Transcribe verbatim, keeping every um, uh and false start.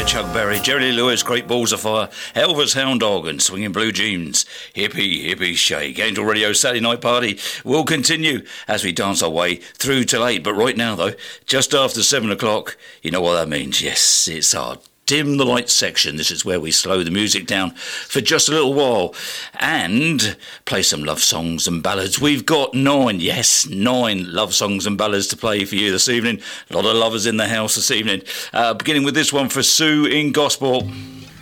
Chuck Berry, Jerry Lee Lewis, Great Balls of Fire, Elvis Hound Dog and Swinging Blue Jeans. Hippie, hippie shake. Angel Radio Saturday Night Party will continue as we dance our way through till eight. But right now, though, just after seven o'clock, you know what that means. Yes, it's our Dim the Light section. This is where we slow the music down for just a little while and play some love songs and ballads. We've got nine, yes, nine love songs and ballads to play for you this evening. A lot of lovers in the house this evening. Uh, beginning with this one for Sue in Gosport.